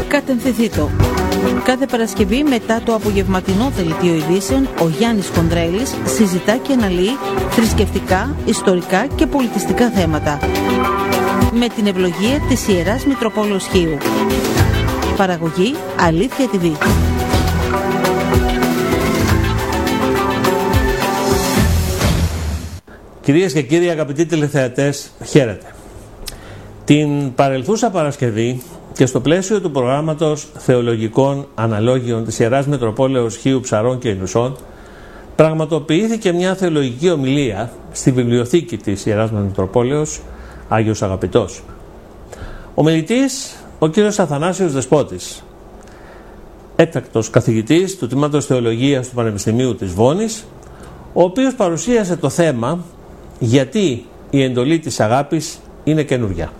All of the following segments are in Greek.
Κατευθυνθήτω. Κάθε Παρασκευή μετά το απογευματινό δελτίο ειδήσεων, ο Γιάννης Κοντρέλης συζητά και αναλύει θρησκευτικά, ιστορικά και πολιτιστικά θέματα. Με την ευλογία της Ιεράς Μητροπόλεως Χίου. Παραγωγή Αλήθεια TV. Κυρίες και κύριοι, αγαπητοί τηλεθεατές, χαίρετε. Την παρελθούσα Παρασκευή και στο πλαίσιο του προγράμματος θεολογικών αναλόγιων της Ιεράς Μητροπόλεως Χίου Ψαρών και Ηλουσών πραγματοποιήθηκε μια θεολογική ομιλία στη βιβλιοθήκη της Ιεράς Μητροπόλεως Άγιος Αγαπητός. Ο μιλητής, ο κύριος Αθανάσιος Δεσπότης, έκτακτος καθηγητής του Τμήματος Θεολογίας του Πανεπιστημίου της Βόνης, ο οποίος παρουσίασε το θέμα γιατί η εντολή της αγάπης είναι καινούργια.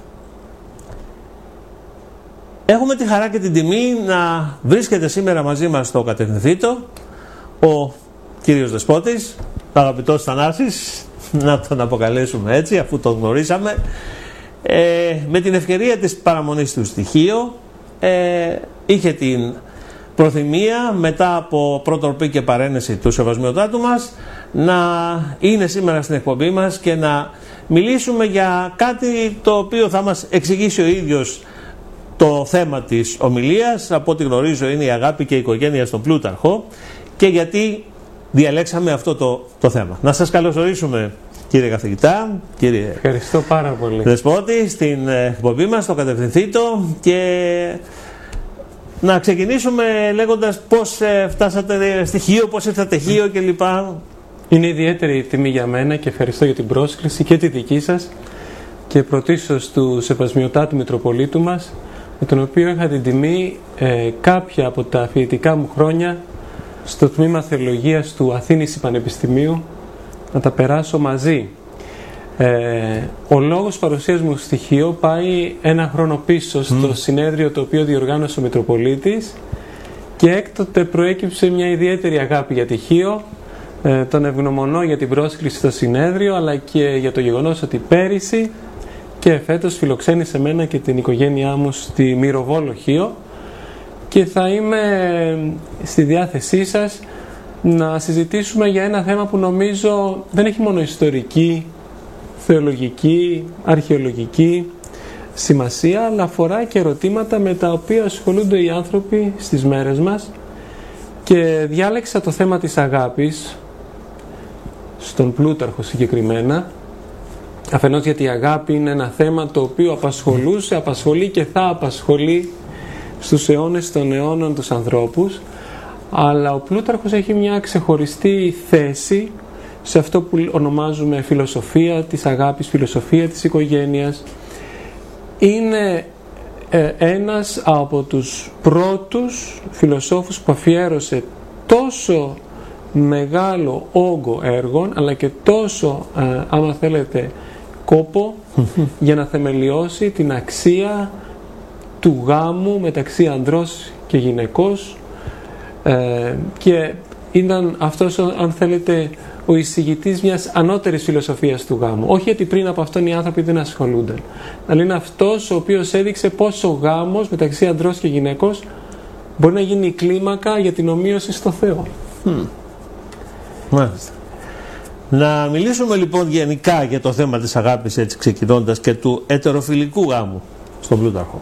Έχουμε τη χαρά και την τιμή να βρίσκεται σήμερα μαζί μας στο Κατευθυνθήτω ο κύριος Δεσπότης, ο αγαπητός Θανάσης, να τον αποκαλέσουμε έτσι αφού τον γνωρίσαμε, με την ευκαιρία της παραμονής του στοιχείο είχε την προθυμία μετά από προτροπή και παρένεση του Σεβασμιωτάτου μας να είναι σήμερα στην εκπομπή μας και να μιλήσουμε για κάτι το οποίο θα μας εξηγήσει ο ίδιος το θέμα της ομιλίας. Από ό,τι γνωρίζω είναι η αγάπη και η οικογένεια στον Πλούταρχο και γιατί διαλέξαμε αυτό το θέμα. Να σας καλωσορίσουμε, κύριε καθηγητά, κύριε ευχαριστώ πάρα πολύ Δεσπότη, στην εκπομπή μας, στο Κατευθυνθήτω, και να ξεκινήσουμε λέγοντας πώς φτάσατε στοιχείο, πώς ήρθατε Χίο κλπ. Είναι ιδιαίτερη τιμή για μένα και ευχαριστώ για την πρόσκληση και τη δική σας και πρωτίστως του Σεβασμιωτάτου Μητροπολίτου μας, με τον οποίο είχα την τιμή κάποια από τα φοιτητικά μου χρόνια στο Τμήμα Θεολογίας του Αθήνης Πανεπιστημίου να τα περάσω μαζί. Ο λόγος παρουσίας μου στο Χίο πάει ένα χρόνο πίσω στο συνέδριο το οποίο διοργάνωσε ο Μητροπολίτης και έκτοτε προέκυψε μια ιδιαίτερη αγάπη για τη Χίο. Τον ευγνωμονώ για την πρόσκληση στο συνέδριο, αλλά και για το γεγονός ότι πέρυσι και φέτος φιλοξένησε εμένα και την οικογένειά μου στη Μυροβόλο Χίο και θα είμαι στη διάθεσή σας να συζητήσουμε για ένα θέμα που νομίζω δεν έχει μόνο ιστορική, θεολογική, αρχαιολογική σημασία, αλλά αφορά και ερωτήματα με τα οποία ασχολούνται οι άνθρωποι στις μέρες μας, και διάλεξα το θέμα της αγάπης στον Πλούταρχο συγκεκριμένα, αφενός γιατί η αγάπη είναι ένα θέμα το οποίο απασχολούσε, απασχολεί και θα απασχολεί στους αιώνες των αιώνων τους ανθρώπους, αλλά ο Πλούταρχος έχει μια ξεχωριστή θέση σε αυτό που ονομάζουμε φιλοσοφία της αγάπης, φιλοσοφία της οικογένειας. Είναι ένας από τους πρώτους φιλοσόφους που αφιέρωσε τόσο μεγάλο όγκο έργων, αλλά και τόσο, άμα θέλετε, κόπο για να θεμελιώσει την αξία του γάμου μεταξύ ανδρός και γυναικός, και ήταν αυτός, αν θέλετε, ο εισηγητής μιας ανώτερης φιλοσοφίας του γάμου. Όχι γιατί πριν από αυτόν οι άνθρωποι δεν ασχολούνταν, αλλά είναι αυτός ο οποίος έδειξε πως ο γάμος μεταξύ ανδρός και γυναικός μπορεί να γίνει η κλίμακα για την ομοίωση στο Θεό. Μάλιστα. Να μιλήσουμε λοιπόν γενικά για το θέμα της αγάπης, έτσι ξεκινώντας, και του ετεροφιλικού γάμου στον Πλούταρχο.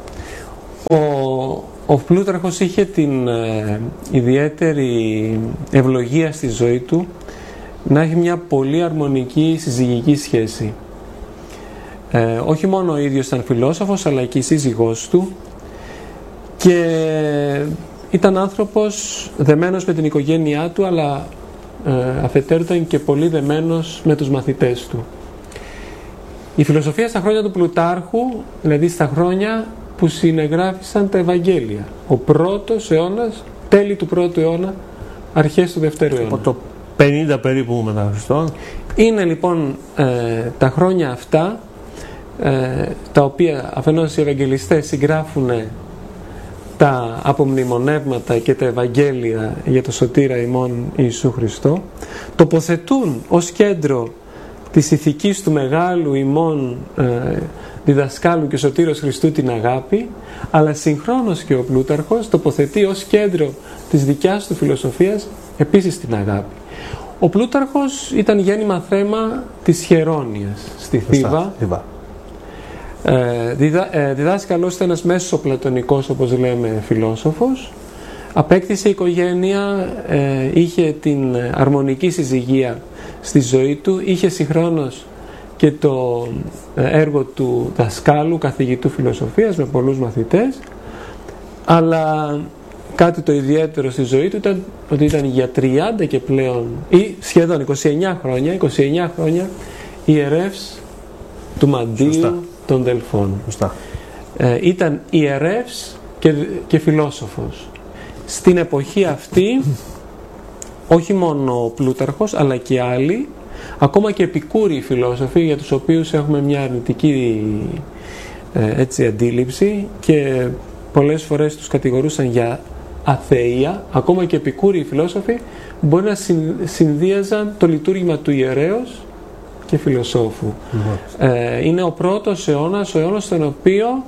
Ο Πλούταρχος είχε την ιδιαίτερη ευλογία στη ζωή του να έχει μια πολύ αρμονική συζυγική σχέση. Όχι μόνο ο ίδιος ήταν φιλόσοφος, αλλά και η σύζυγός του, και ήταν άνθρωπος δεμένος με την οικογένειά του, αλλά αφετέρου ήταν και πολύ δεμένος με τους μαθητές του. Η φιλοσοφία στα χρόνια του Πλουτάρχου, δηλαδή στα χρόνια που συνεγράφησαν τα Ευαγγέλια, ο πρώτος αιώνας, τέλη του πρώτου αιώνα, αρχές του δεύτερου αιώνα. Από το 50 περίπου μετά Χριστόν. Είναι λοιπόν τα χρόνια αυτά, τα οποία αφενός οι Ευαγγελιστές συγγράφουν τα απομνημονεύματα και τα Ευαγγέλια για το σωτήρα ημών Ιησού Χριστό, τοποθετούν ως κέντρο της ηθικής του μεγάλου ημών διδασκάλου και σωτήρος Χριστού την αγάπη, αλλά συγχρόνως και ο Πλούταρχος τοποθετεί ως κέντρο της δικιάς του φιλοσοφίας επίσης την αγάπη. Ο Πλούταρχος ήταν γέννημα θέμα της Χερόνιας στη Θήβα. Διδάσκαλος ήταν ένας μέσο-πλατωνικός, όπως λέμε, φιλόσοφος. Απέκτησε οικογένεια, είχε την αρμονική συζυγία στη ζωή του, είχε συγχρόνως και το έργο του δασκάλου, καθηγητού φιλοσοφίας με πολλούς μαθητές, αλλά κάτι το ιδιαίτερο στη ζωή του ήταν ότι ήταν για 30 και πλέον ή σχεδόν 29 χρόνια ιερεύς του μαντείου των Δελφών. Ήταν ιερεύς και φιλόσοφος. Στην εποχή αυτή όχι μόνο ο Πλούταρχος αλλά και άλλοι, ακόμα και επικούριοι φιλόσοφοι, για τους οποίους έχουμε μια αρνητική αντίληψη και πολλές φορές τους κατηγορούσαν για αθεία, ακόμα και επικούριοι φιλόσοφοι μπορεί να συνδύαζαν το λειτουργήμα του ιερέως και φιλοσόφου. Είναι ο πρώτος αιώνας, ο αιώνας στον οποίο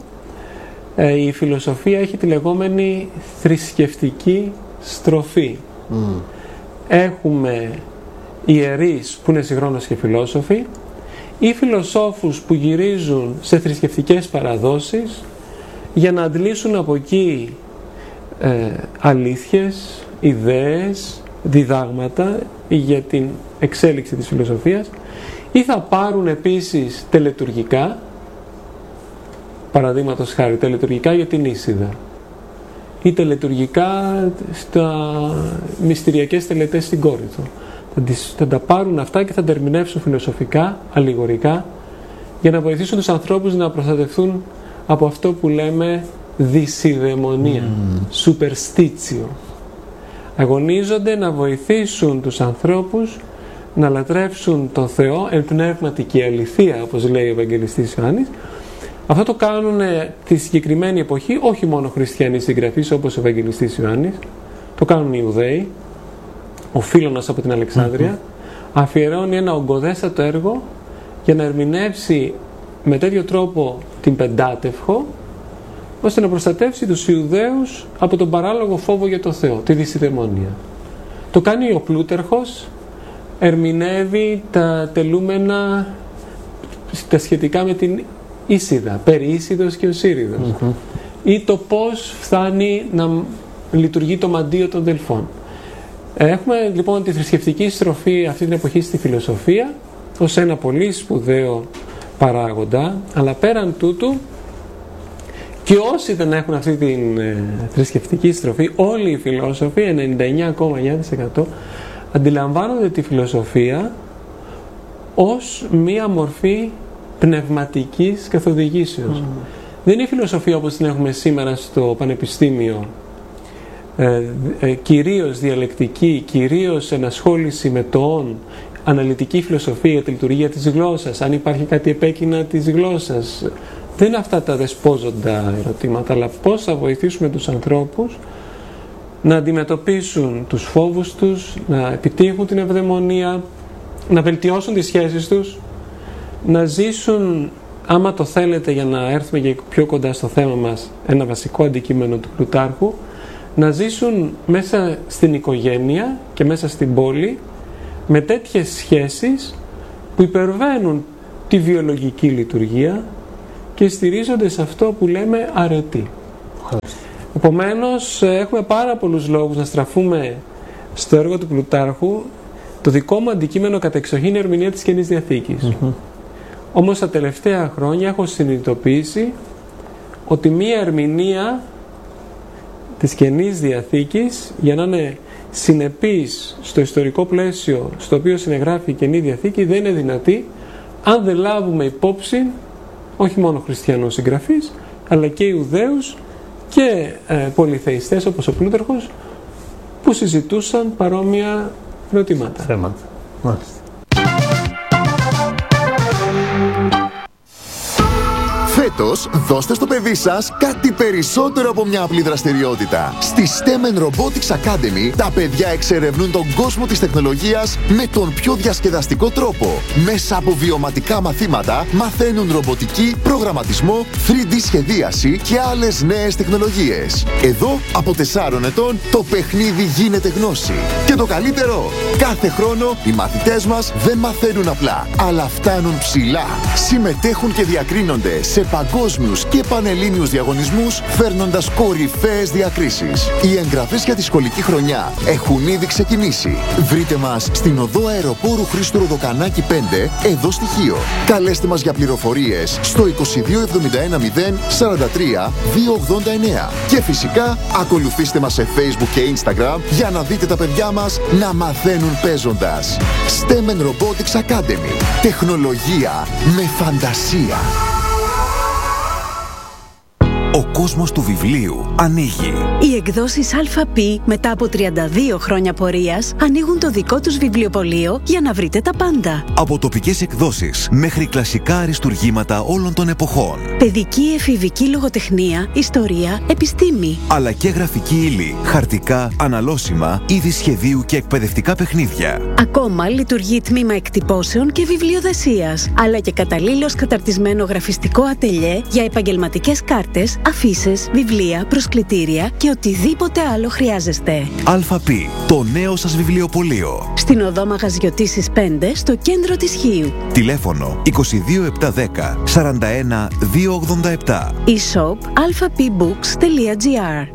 η φιλοσοφία έχει τη λεγόμενη θρησκευτική στροφή. Έχουμε ιερείς που είναι συγχρόνως και φιλόσοφοι, ή φιλοσόφους που γυρίζουν σε θρησκευτικές παραδόσεις για να αντλήσουν από εκεί αλήθειες, ιδέες, διδάγματα για την εξέλιξη της φιλοσοφίας, ή θα πάρουν επίσης τελετουργικά, παραδείγματος χάρη τελετουργικά για την Ίσιδα ή τελετουργικά στα μυστηριακές τελετές στην Κόρινθο. Θα τα πάρουν αυτά και θα τα ερμηνεύσουν φιλοσοφικά, αλληγορικά, για να βοηθήσουν τους ανθρώπους να προστατευτούν από αυτό που λέμε δυσιδαιμονία, superstitio. Αγωνίζονται να βοηθήσουν τους ανθρώπους να λατρεύσουν τον Θεό εν πνεύματι και αληθεία, όπως λέει ο Ευαγγελιστής Ιωάννης. Αυτό το κάνουν τη συγκεκριμένη εποχή όχι μόνο χριστιανοί συγγραφείς όπως ο Ευαγγελιστής Ιωάννης, το κάνουν οι Ιουδαίοι. Ο Φίλωνας από την Αλεξάνδρεια αφιερώνει ένα ογκοδέστατο έργο για να ερμηνεύσει με τέτοιο τρόπο την Πεντάτευχο, ώστε να προστατεύσει τους Ιουδαίους από τον παράλογο φόβο για το Θεό, τη δυσιδαιμονία. Το κάνει ο Πλούταρχος, ερμηνεύει τα τελούμενα τα σχετικά με την Ίσιδα, περί Ίσιδος και Οσύριδος, ή το πώς φτάνει να λειτουργεί το μαντείο των Δελφών. Έχουμε λοιπόν τη θρησκευτική στροφή αυτή την εποχή στη φιλοσοφία ως ένα πολύ σπουδαίο παράγοντα, αλλά πέραν τούτου και όσοι δεν έχουν αυτή την θρησκευτική στροφή, όλοι οι φιλόσοφοι, 99,9% αντιλαμβάνονται τη φιλοσοφία ως μία μορφή πνευματικής καθοδηγήσεως. Δεν είναι η φιλοσοφία όπως την έχουμε σήμερα στο πανεπιστήμιο, κυρίως διαλεκτική, κυρίως ενασχόληση με το «ον», αναλυτική φιλοσοφία για τη λειτουργία της γλώσσας, αν υπάρχει κάτι επέκεινα της γλώσσας. Δεν είναι αυτά τα δεσπόζοντα ερωτήματα, αλλά πώς θα βοηθήσουμε τους ανθρώπους να αντιμετωπίσουν τους φόβους τους, να επιτύχουν την ευδαιμονία, να βελτιώσουν τις σχέσεις τους, να ζήσουν, άμα το θέλετε για να έρθουμε και πιο κοντά στο θέμα μας, ένα βασικό αντικείμενο του Πλουτάρχου, να ζήσουν μέσα στην οικογένεια και μέσα στην πόλη με τέτοιες σχέσεις που υπερβαίνουν τη βιολογική λειτουργία και στηρίζονται σε αυτό που λέμε αρετή. Επομένως, έχουμε πάρα πολλούς λόγους να στραφούμε στο έργο του Πλουτάρχου. Το δικό μου αντικείμενο κατεξοχήν είναι η ερμηνεία της Καινής Διαθήκης. Όμως τα τελευταία χρόνια έχω συνειδητοποιήσει ότι μία ερμηνεία της Καινής Διαθήκης, για να είναι συνεπής στο ιστορικό πλαίσιο στο οποίο συνεγράφει η Καινή Διαθήκη, δεν είναι δυνατή αν δεν λάβουμε υπόψη όχι μόνο χριστιανούς συγγραφείς, αλλά και Ιουδαίους και πολυθεϊστές όπως ο Πλούταρχος, που συζητούσαν παρόμοια ερωτήματα. Θέματα. Μάλιστα. Φέτος, δώστε στο παιδί σας κάτι περισσότερο από μια απλή δραστηριότητα. Στη STEM Robotics Academy, τα παιδιά εξερευνούν τον κόσμο της τεχνολογίας με τον πιο διασκεδαστικό τρόπο. Μέσα από βιωματικά μαθήματα, μαθαίνουν ρομποτική, προγραμματισμό, 3D σχεδίαση και άλλες νέες τεχνολογίες. Εδώ, από 4 ετών, το παιχνίδι γίνεται γνώση. Και το καλύτερο, κάθε χρόνο οι μαθητές μας δεν μαθαίνουν απλά, αλλά φτάνουν ψηλά. Συμμετέχουν και διακρίνονται σε παγκόσμιους και πανελλήνιους διαγωνισμούς, φέρνοντας κορυφαίες διακρίσεις. Οι εγγραφές για τη σχολική χρονιά έχουν ήδη ξεκινήσει. Βρείτε μας στην οδό Αεροπόρου Χρήστου Ροδοκανάκη 5, εδώ στη Χίο. Καλέστε μας για πληροφορίες στο 2271 043 289. Και φυσικά, ακολουθήστε μας σε Facebook και Instagram για να δείτε τα παιδιά μας να μαθαίνουν παίζοντας. STEM Robotics Academy. Τεχνολογία με φαντασία. Ο κόσμος του βιβλίου ανοίγει. Οι εκδόσεις ΑΠ μετά από 32 χρόνια πορείας ανοίγουν το δικό τους βιβλιοπωλείο για να βρείτε τα πάντα. Από τοπικές εκδόσεις μέχρι κλασικά αριστουργήματα όλων των εποχών. Παιδική, εφηβική λογοτεχνία, ιστορία, επιστήμη. Αλλά και γραφική ύλη, χαρτικά, αναλώσιμα, είδη σχεδίου και εκπαιδευτικά παιχνίδια. Ακόμα λειτουργεί τμήμα εκτυπώσεων και βιβλιοδεσίας. Αλλά και καταλήλως καταρτισμένο γραφιστικό ατελιέ για επαγγελματικές κάρτες, αφίσες, βιβλία, προσκλητήρια και οτιδήποτε άλλο χρειάζεστε. ΑΠ, το νέο σας βιβλιοπωλείο. Στην οδό Μαγαζιωτήσης 5, στο κέντρο της Χίου. Τηλέφωνο 22710 41 287. E-shop alphapbooks.gr.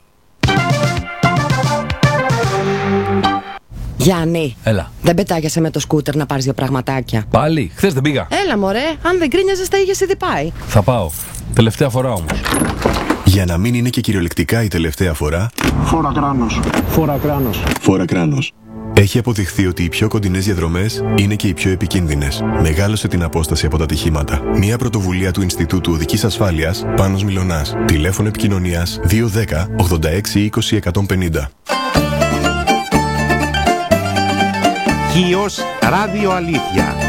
Γιάννη, έλα. Δεν πετάγεσαι με το σκούτερ να πάρεις 2 πραγματάκια? Πάλι, χθες δεν πήγα. Έλα μωρέ, αν δεν κρίνιαζες τα είχες ήδη πάει. Θα πάω. Τελευταία φορά όμως. Για να μην είναι και κυριολεκτικά η τελευταία φορά, φόρα κράνος. Φόρα κράνος. Φόρα κράνος. Έχει αποδειχθεί ότι οι πιο κοντινές διαδρομές είναι και οι πιο επικίνδυνες. Μεγάλωσε την απόσταση από τα ατυχήματα. Μια πρωτοβουλία του Ινστιτούτου Οδικής Ασφάλειας, Πάνος Μιλωνάς. Τηλέφωνο επικοινωνίας 210 86 20 150. Χίος Ράδιο Αλήθεια.